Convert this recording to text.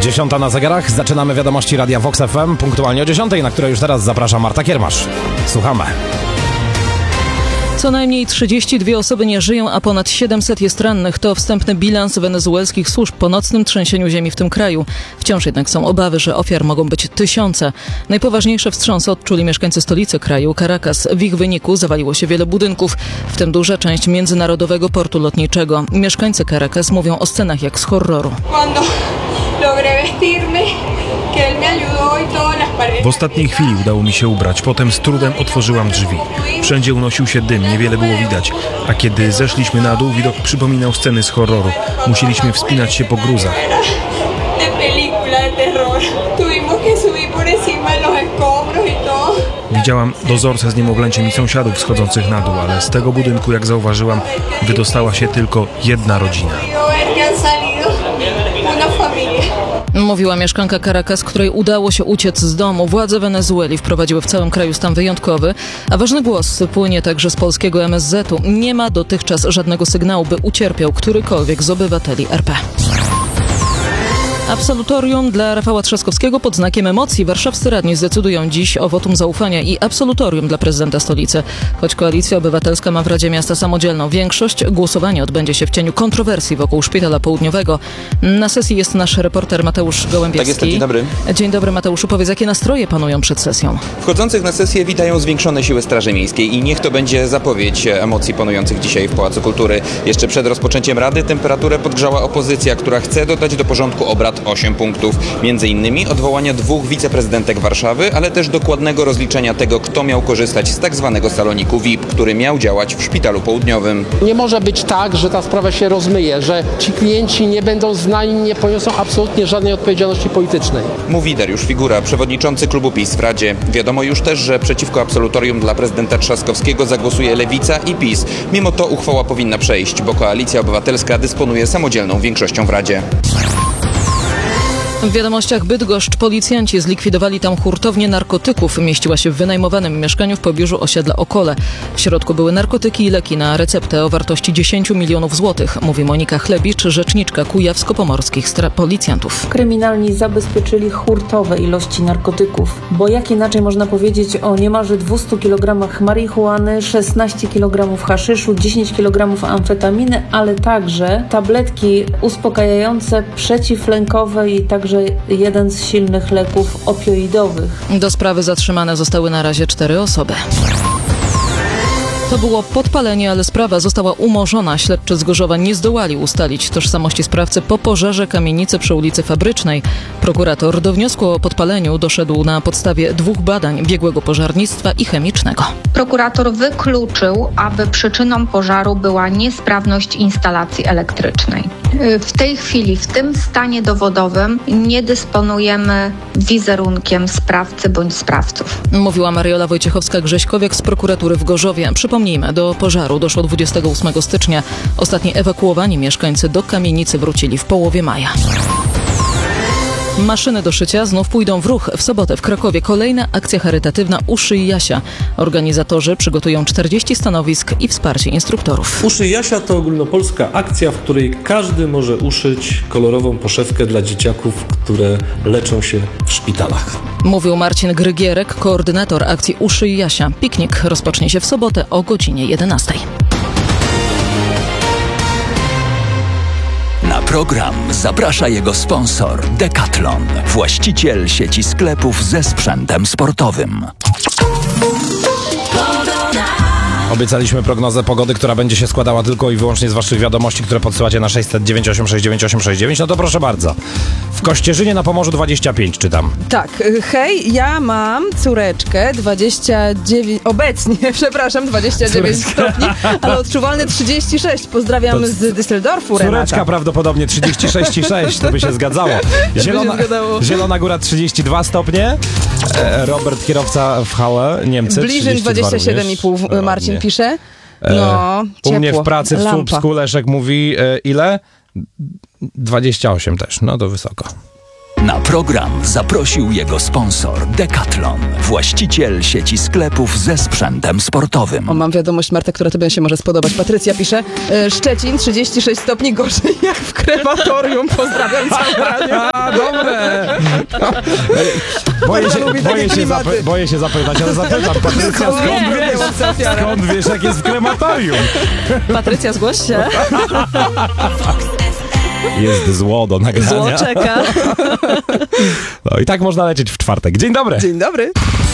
10 na zegarach. Zaczynamy wiadomości Radia Vox FM punktualnie o 10, na które już teraz zaprasza Marta Kiermasz. Słuchamy. Co najmniej 32 osoby nie żyją, a ponad 700 jest rannych. To wstępny bilans wenezuelskich służb po nocnym trzęsieniu ziemi w tym kraju. Wciąż jednak są obawy, że ofiar mogą być tysiące. Najpoważniejsze wstrząsy odczuli mieszkańcy stolicy kraju, Caracas. W ich wyniku zawaliło się wiele budynków, w tym duża część międzynarodowego portu lotniczego. Mieszkańcy Caracas mówią o scenach jak z horroru. W ostatniej chwili udało mi się ubrać, potem z trudem otworzyłam drzwi. Wszędzie unosił się dym, niewiele było widać, a kiedy zeszliśmy na dół, widok przypominał sceny z horroru. Musieliśmy wspinać się po gruzach. Widziałam dozorcę z niemowlęciem i sąsiadów schodzących na dół, ale z tego budynku, jak zauważyłam, wydostała się tylko jedna rodzina. Mówiła mieszkanka Caracas, której udało się uciec z domu. Władze Wenezueli wprowadziły w całym kraju stan wyjątkowy, a ważny głos płynie także z polskiego MSZ-u. Nie ma dotychczas żadnego sygnału, by ucierpiał którykolwiek z obywateli RP. Absolutorium dla Rafała Trzaskowskiego pod znakiem emocji. Warszawscy radni zdecydują dziś o wotum zaufania i absolutorium dla prezydenta stolicy. Choć Koalicja Obywatelska ma w Radzie Miasta samodzielną większość, głosowanie odbędzie się w cieniu kontrowersji wokół Szpitala Południowego. Na sesji jest nasz reporter Mateusz Gołębiewski. Tak jest, dzień dobry. Dzień dobry, Mateuszu. Powiedz, jakie nastroje panują przed sesją? Wchodzących na sesję witają zwiększone siły Straży Miejskiej i niech to będzie zapowiedź emocji panujących dzisiaj w Pałacu Kultury. Jeszcze przed rozpoczęciem Rady temperaturę podgrzała opozycja, która chce dodać do porządku obrad 8 punktów. Między innymi odwołania 2 wiceprezydentek Warszawy, ale też dokładnego rozliczenia tego, kto miał korzystać z tak zwanego saloniku VIP, który miał działać w Szpitalu Południowym. Nie może być tak, że ta sprawa się rozmyje, że ci klienci nie będą znani, nie poniosą absolutnie żadnej odpowiedzialności politycznej. Mówi Dariusz Figura, przewodniczący klubu PiS w Radzie. Wiadomo już też, że przeciwko absolutorium dla prezydenta Trzaskowskiego zagłosuje Lewica i PiS. Mimo to uchwała powinna przejść, bo Koalicja Obywatelska dysponuje samodzielną większością w Radzie. W wiadomościach Bydgoszcz policjanci zlikwidowali tam hurtownię narkotyków. Mieściła się w wynajmowanym mieszkaniu w pobliżu osiedla Okole. W środku były narkotyki i leki na receptę o wartości 10 milionów złotych, mówi Monika Chlebicz, rzeczniczka kujawsko-pomorskich policjantów. Kryminalni zabezpieczyli hurtowe ilości narkotyków, bo jak inaczej można powiedzieć o niemalże 200 kg marihuany, 16 kg haszyszu, 10 kg amfetaminy, ale także tabletki uspokajające, przeciwlękowe i także jeden z silnych leków opioidowych. Do sprawy zatrzymane zostały na razie 4 osoby. To było podpalenie, ale sprawa została umorzona. Śledczy z Gorzowa nie zdołali ustalić tożsamości sprawcy po pożarze kamienicy przy ulicy Fabrycznej. Prokurator do wniosku o podpaleniu doszedł na podstawie 2 badań biegłego pożarnictwa i chemicznego. Prokurator wykluczył, aby przyczyną pożaru była niesprawność instalacji elektrycznej. W tej chwili, w tym stanie dowodowym, nie dysponujemy wizerunkiem sprawcy bądź sprawców. Mówiła Mariola Wojciechowska-Grześkowiak z prokuratury w Gorzowie. Przypomnijmy, do pożaru doszło 28 stycznia. Ostatni ewakuowani mieszkańcy do kamienicy wrócili w połowie maja. Maszyny do szycia znów pójdą w ruch. W sobotę w Krakowie kolejna akcja charytatywna Uszyj Jasia. Organizatorzy przygotują 40 stanowisk i wsparcie instruktorów. Uszyj Jasia to ogólnopolska akcja, w której każdy może uszyć kolorową poszewkę dla dzieciaków, które leczą się w szpitalach. Mówił Marcin Grygierek, koordynator akcji Uszyj Jasia. Piknik rozpocznie się w sobotę o godzinie 11. Na program zaprasza jego sponsor Decathlon, właściciel sieci sklepów ze sprzętem sportowym. Obiecaliśmy prognozę pogody, która będzie się składała tylko i wyłącznie z waszych wiadomości, które podsyłacie na 600-986-9869. No to proszę bardzo. W Kościerzynie na Pomorzu 25 czytam. Tak, hej, ja mam córeczkę 29, obecnie, przepraszam, 29 stopni, ale odczuwalne 36. Pozdrawiam z Düsseldorfu, Renata. Córeczka prawdopodobnie 36,6, to by się zgadzało. Zielona Góra 32 stopnie. Robert, kierowca w Halle, Niemcy. Bliżej 27,5 Marcin pisze. No, ciepło. U mnie w pracy w Słupsku Leszek mówi ile? 28 też, no to wysoko. Na program zaprosił jego sponsor Decathlon, właściciel sieci sklepów ze sprzętem sportowym. O, mam wiadomość, Marta, która tobie się może spodobać. Patrycja pisze, Szczecin 36 stopni gorzej jak w krematorium. Pozdrawiam całe radio. Dobre! Boję się zapytać, ale zapytam. Patrycja, skąd wiesz, jak jest w krematorium? Patrycja, zgłoś się. Jest zło do nagrania. Zło czeka. No i tak można lecieć w czwartek. Dzień dobry. Dzień dobry.